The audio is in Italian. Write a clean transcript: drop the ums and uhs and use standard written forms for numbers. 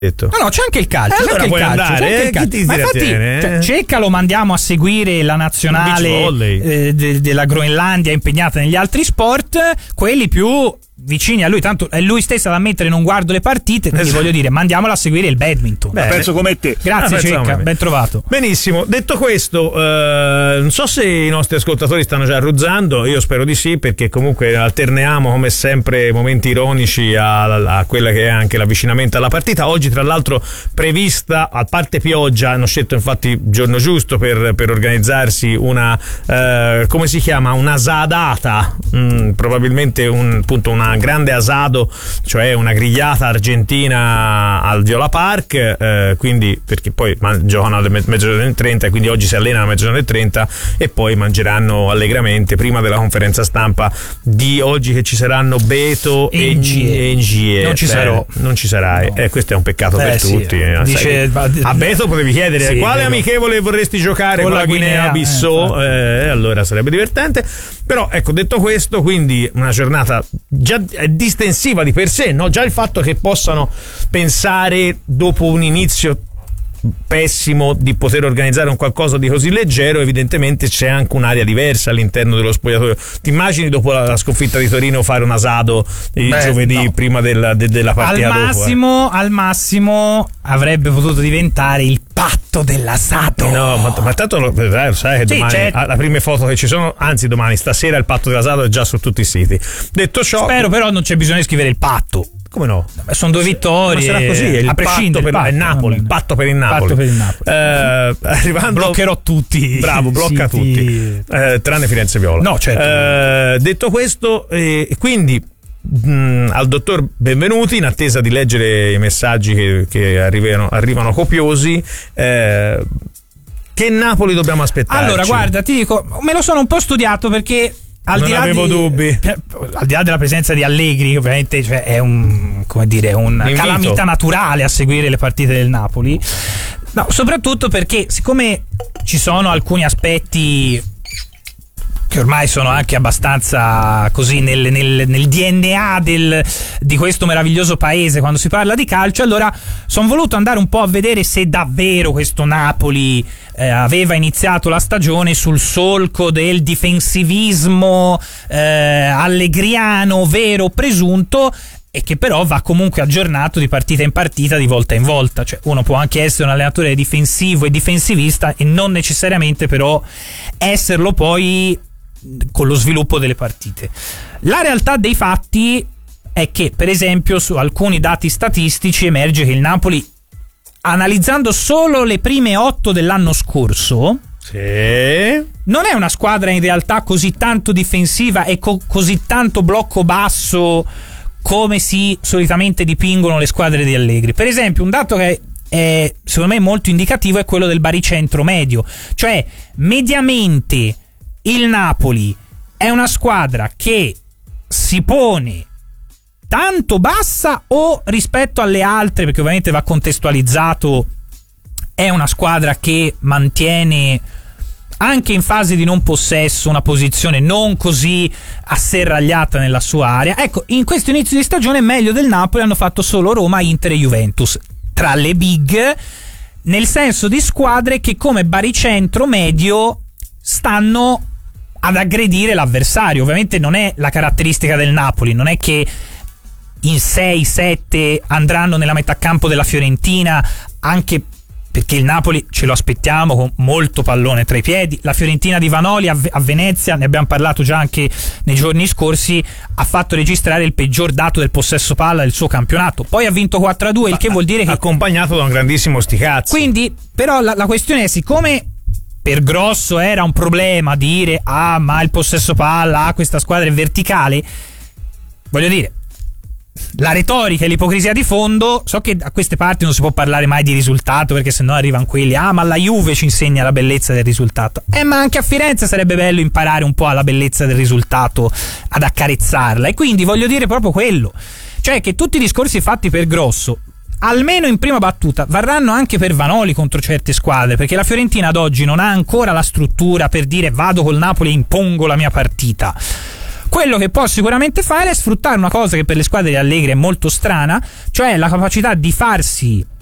No, c'è anche il calcio. Allora puoi andare, ma infatti, Cecca lo mandiamo a seguire la nazionale della Groenlandia impegnata negli altri sport, quelli più vicini a lui, tanto è lui stesso ad ammettere non guardo le partite, quindi voglio dire, mandiamola a seguire il badminton. Penso come te. Grazie Cecca, ben trovato. Benissimo, detto questo, non so se i nostri ascoltatori stanno già ruzzando, io spero di sì, perché comunque alterniamo come sempre momenti ironici a quella che è anche l'avvicinamento alla partita. Oggi tra l'altro prevista, a parte pioggia, hanno scelto infatti il giorno giusto per organizzarsi una come si chiama, una asadata, probabilmente una grande asado, cioè una grigliata argentina al Viola Park, quindi perché poi giocano alle mezzanotte e 30, quindi oggi si allenano a mezzanotte e 30 e poi mangeranno allegramente prima della conferenza stampa di oggi, che ci saranno Beto e Ngie. Non ci sarai, no. Questo è un peccato per tutti. Dice, a Beto potevi chiedere quale amichevole vorresti giocare con la Guinea-Bissau, allora sarebbe divertente. Però ecco, detto questo, quindi una giornata già distensiva di per sé, no? Già il fatto che possano pensare dopo un inizio pessimo di poter organizzare un qualcosa di così leggero, evidentemente c'è anche un'area diversa all'interno dello spogliatoio. Ti immagini dopo la sconfitta di Torino fare un asado il giovedì prima della partita? Al massimo avrebbe potuto diventare il patto dell'asado. No, ma tanto sai che domani le prime foto che ci sono, anzi domani, stasera il patto dell'asado è già su tutti i siti. Detto ciò, spero però non c'è bisogno di scrivere il patto. Come no? Sono 2 vittorie. Ma sarà così, il a prescindere patto per il Napoli. Il patto per il Napoli. Arrivando, bloccherò tutti. Bravo, blocca tutti. Tranne Firenze Viola. No, certo. Detto questo, quindi al dottor benvenuti, in attesa di leggere i messaggi che arrivano copiosi. Che Napoli dobbiamo aspettare? Allora, guarda, ti dico, me lo sono un po' studiato perché non avevo dubbi. Al di là della presenza di Allegri, ovviamente è una calamità naturale a seguire le partite del Napoli. No, soprattutto perché siccome ci sono alcuni aspetti che ormai sono anche abbastanza così nel DNA di questo meraviglioso paese quando si parla di calcio, allora sono voluto andare un po' a vedere se davvero questo Napoli aveva iniziato la stagione sul solco del difensivismo allegriano vero o presunto, e che però va comunque aggiornato di partita in partita, di volta in volta. Cioè uno può anche essere un allenatore difensivo e difensivista e non necessariamente però esserlo poi con lo sviluppo delle partite. La realtà dei fatti è che, per esempio, su alcuni dati statistici emerge che il Napoli, analizzando solo le prime 8 dell'anno scorso, non è una squadra in realtà così tanto difensiva e così tanto blocco basso come si solitamente dipingono le squadre di Allegri. Per esempio, un dato che è secondo me molto indicativo è quello del baricentro medio, cioè mediamente il Napoli è una squadra che si pone tanto bassa o rispetto alle altre, perché ovviamente va contestualizzato, è una squadra che mantiene anche in fase di non possesso una posizione non così asserragliata nella sua area. Ecco, in questo inizio di stagione meglio del Napoli hanno fatto solo Roma, Inter e Juventus, tra le big, nel senso di squadre che come baricentro medio stanno ad aggredire l'avversario. Ovviamente non è la caratteristica del Napoli, non è che in 6-7 andranno nella metà campo della Fiorentina, anche perché il Napoli ce lo aspettiamo con molto pallone tra i piedi. La Fiorentina di Vanoli a Venezia, ne abbiamo parlato già anche nei giorni scorsi, ha fatto registrare il peggior dato del possesso palla del suo campionato, poi ha vinto 4-2, il che vuol dire che accompagnato da un grandissimo sticazzo. Quindi però la questione è, siccome per Grosso era un problema dire ma il possesso palla, questa squadra è verticale, voglio dire, la retorica e l'ipocrisia di fondo. So che a queste parti non si può parlare mai di risultato, perché sennò arrivano quelli ma la Juve ci insegna la bellezza del risultato, ma anche a Firenze sarebbe bello imparare un po' alla bellezza del risultato, ad accarezzarla. E quindi voglio dire proprio quello, cioè che tutti i discorsi fatti per Grosso, almeno in prima battuta, varranno anche per Vanoli contro certe squadre, perché la Fiorentina ad oggi non ha ancora la struttura per dire vado col Napoli e impongo la mia partita. Quello che può sicuramente fare è sfruttare una cosa che per le squadre di Allegri è molto strana, cioè la capacità di farsi